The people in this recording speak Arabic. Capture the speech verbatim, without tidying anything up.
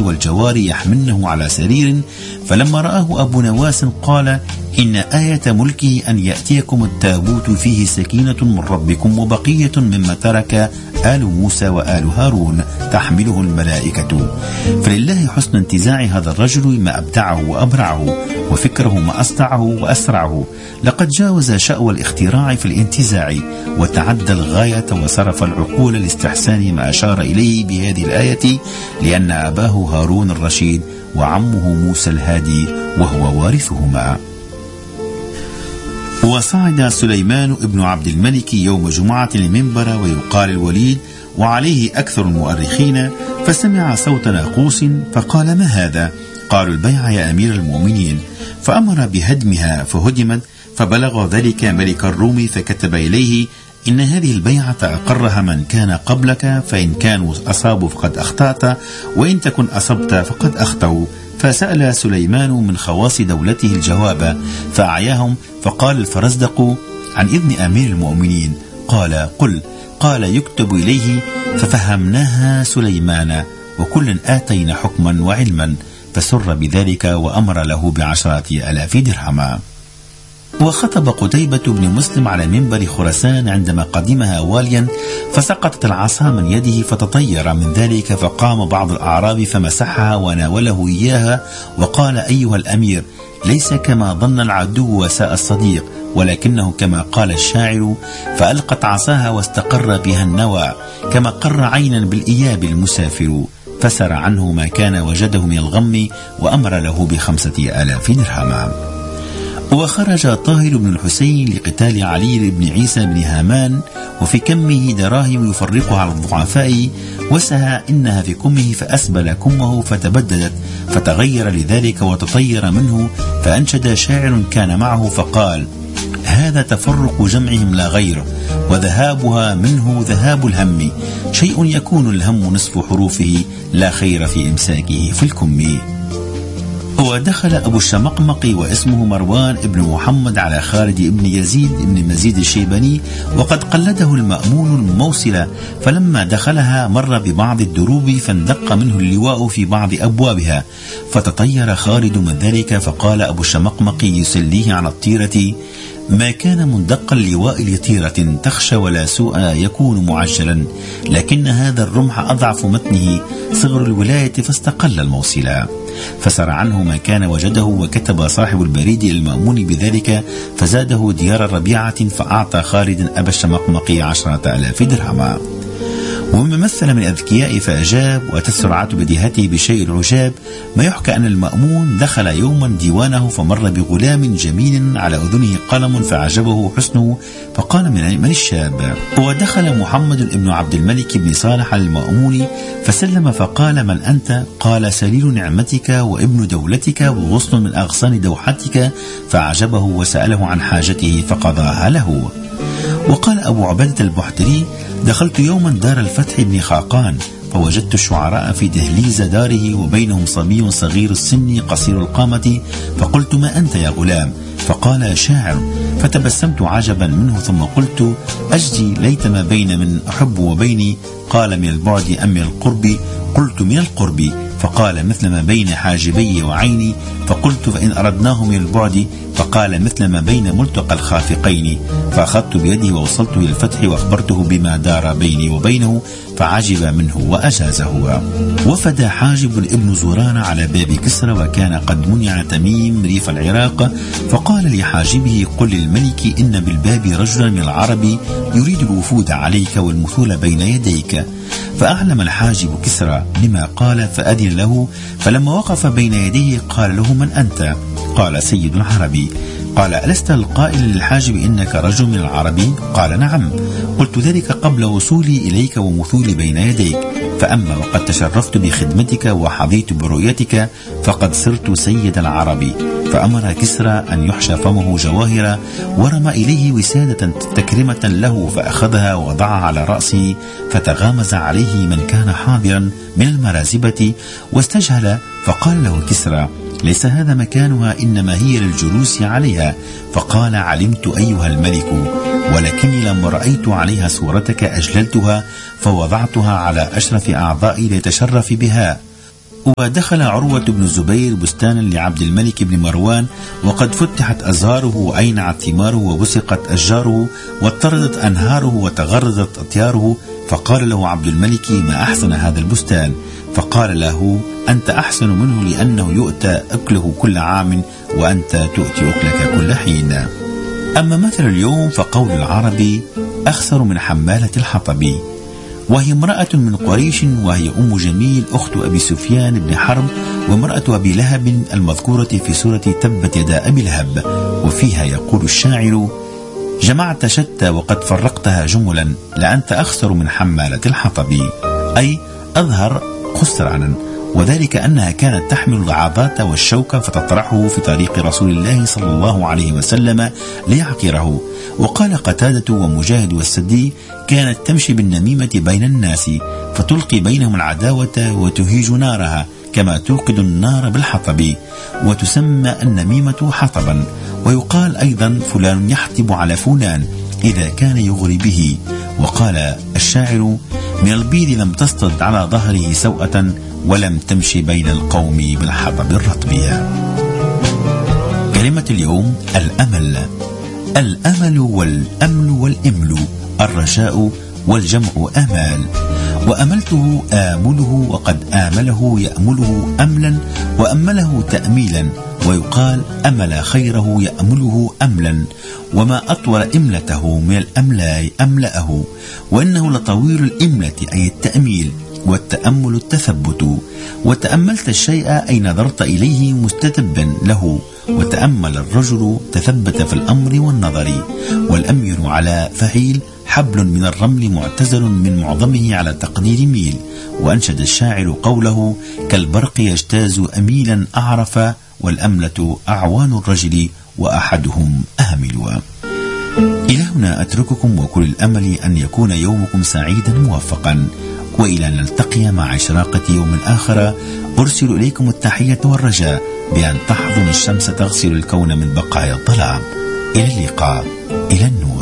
والجواري يحملنه على سرير، فلما رآه أبو نواس قال: إن آية ملكه أن يأتيكم التابوت فيه سكينة من ربكم وبقية مما ترك آل موسى وآل هارون تحمله الملائكة. فلله حسن انتزاع هذا الرجل ما أبدعه وأبرعه، وفكره ما أسرعه وأسرعه. لقد جاوز شأو الاختراع في الانتزاع، وتعدى الغاية وصرف العقول لاستحسان ما أشار إليه بهذه الآية، لأن أباه هارون الرشيد وعمه موسى الهادي وهو وارثهما. وصعد سليمان ابن عبد الملك يوم جمعة المنبر، ويقال الوليد وعليه أكثر المؤرخين، فسمع صوت ناقوس فقال: ما هذا؟ قالوا: البيعة يا أمير المؤمنين. فأمر بهدمها فهدمت، فبلغ ذلك ملك الروم فكتب إليه: إن هذه البيعة أقرها من كان قبلك، فإن كانوا أصابوا فقد أخطأت، وإن تكن أصبت فقد أخطأوا. فسأل سليمان من خواص دولته الجواب فأعياهم، فقال الفرزدق: عن إذن أمير المؤمنين. قال: قل. قال: يكتب إليه. ففهمناها سليمان، وكل آتينا حكما وعلما، فسر بذلك وأمر له بعشرة آلاف درهما. وخطب قتيبة بن مسلم على منبر خراسان عندما قدمها واليا، فسقطت العصا من يده فتطير من ذلك، فقام بعض الأعراب فمسحها وناوله إياها، وقال: أيها الأمير، ليس كما ظن العدو وساء الصديق، ولكنه كما قال الشاعر: فألقت عصاها واستقر بها النوى، كما قر عينا بالإياب المسافر. فسر عنه ما كان وجده من الغم، وأمر له بخمسة آلاف درهما. وخرج طاهر بن الحسين لقتال علي بن عيسى بن هامان، وفي كمه دراهم يفرقها على الضعفاء، وسها إنها في كمه فأسبل كمه فتبددت، فتغير لذلك وتطير منه، فأنشد شاعر كان معه فقال: هذا تفرق جمعهم لا غير، وذهابها منه ذهاب الهم، شيء يكون الهم نصف حروفه، لا خير في إمساكه في الكم. ودخل أبو الشمقمق واسمه مروان ابن محمد على خالد ابن يزيد ابن مزيد الشيباني، وقد قلده المأمون الموصلة، فلما دخلها مر ببعض الدروب، فاندق منه اللواء في بعض أبوابها، فتطير خالد من ذلك، فقال أبو الشمقمق يسليه على الطيرة: ما كان مندق اللواء لطيرة تخشى ولا سوء يكون معجلا، لكن هذا الرمح أضعف متنه صغر الولاية، فاستقل الموصلة. فسر عنه ما كان وجده، وكتب صاحب البريد المأمون بذلك، فزاده ديار ربيعة، فأعطى خالد أبا الشمقمق عشرة آلاف درهما. ومما مثل من أذكياء فأجاب، وتسرعت بديهته بشيء العجاب، ما يحكى أن المأمون دخل يوما ديوانه، فمر بغلام جميل على أذنه قلم فعجبه حسنه، فقال: من الشاب؟ ودخل محمد بن عبد الملك بن صالح المأمون فسلم، فقال: من أنت؟ قال: سليل نعمتك وابن دولتك وغصن من أغصان دوحتك، فعجبه وسأله عن حاجته فقضاها له. وقال أبو عبادة البحتري: دخلت يوما دار الفتح بن خاقان، فوجدت الشعراء في دهليز داره، وبينهم صبي صغير السن قصير القامة، فقلت: ما أنت يا غلام؟ فقال: شاعر. فتبسمت عجبا منه، ثم قلت: أجدي ليت ما بين من أحب وبيني. قال: من البعد أم من القرب؟ قلت: من القرب. فقال: مثل ما بين حاجبي وعيني. فقلت: فإن أردناه من البعد؟ فقال: مثل ما بين ملتقى الخافقين. فأخذت بيده ووصلته إلى الفتح، وأخبرته بما دار بيني وبينه، فعجب منه وأجازه. وفد حاجب ابن زوران على باب كسرى، وكان قد منع تميم ريف العراق، فقال لحاجبه: قل للملك إن بالباب رجلا من العرب يريد الوفود عليك والمثول بين يديك. فأعلم الحاجب كسرى بما قال، فأذن له، فلما وقف بين يديه قال له: من أنت؟ قال: سيد العربي. قال: ألست القائل للحاجب إنك رجل من العربي؟ قال: نعم. قلت ذلك قبل وصولي إليك ومثولي بين يديك، فأما وقد تشرفت بخدمتك وحظيت برؤيتك، فقد صرت سيد العربي. فأمر كسرى أن يحشى فمه جواهر، ورمى إليه وسادة تكرمة له، فأخذها ووضعها على رأسه، فتغامز عليه من كان حاضرا من المرازبة واستجهل، فقال له كسرى: ليس هذا مكانها، إنما هي للجلوس عليها. فقال: علمت أيها الملك، ولكني لما رأيت عليها صورتك أجللتها، فوضعتها على أشرف أعضائي ليتشرف بها. ودخل عروة بن الزبير بستانا لعبد الملك بن مروان، وقد فتحت أزهاره وأينعت ثماره وبسقت أشجاره واضطردت أنهاره وتغرزت أطياره. فقال له عبد الملك: ما أحسن هذا البستان. فقال له: أنت أحسن منه لأنه يؤتى أكله كل عام وأنت تؤتي أكلك كل حين. أما مثل اليوم فقول العربي: أخسر من حمالة الحطب. وهي امرأة من قريش، وهي أم جميل أخت أبي سفيان بن حرب وامرأة أبي لهب المذكورة في سورة تبت يدا أبي لهب. وفيها يقول الشاعر: جمعت شتى وقد فرقتها جملا، لأنت أخسر من حمالة الحطب، أي أظهر خسرانا، وذلك أنها كانت تحمل العضات والشوك فتطرحه في طريق رسول الله صلى الله عليه وسلم ليعقره. وقال قتادة ومجاهد والسدي: كانت تمشي بالنميمة بين الناس فتلقي بينهم العداوة وتهيج نارها كما توقد النار بالحطب، وتسمى النميمة حطبا. ويقال أيضا: فلان يحطب على فلان إذا كان يغري به. وقال الشاعر: من البيض لم تصطد على ظهره سوءة ولم تمشي بين القوم بالحطب الرطب. كلمة اليوم: الأمل. الأمل والأمل والإمل، الرجاء والجمع آمال. وأملته آمله، وقد آمله يأمله أملا، وأمله تأميلا. ويقال: أمل خيره يأمله أملا. وما أطول إملته من الأملاء أملأه. وإنه لطويل الإملة أي التأميل، والتأمل التثبت. وتأملت الشيء أي نظرت إليه مستتبا له. وتأمل الرجل تثبت في الأمر والنظر. والأمير على فعيل، حبل من الرمل معتزل من معظمه على تقدير ميل. وأنشد الشاعر قوله: كالبرق يجتاز أميلا أعرف، والأملة أعوان الرجل وأحدهم أهمل. إلى هنا أترككم، وكل الأمل أن يكون يومكم سعيدا موفقا، وإلى أن نلتقي مع إشراقة يوم آخر. أرسل إليكم التحية والرجاء بأن تحضن الشمس تغسل الكون من بقايا الظلام. إلى اللقاء، إلى النور.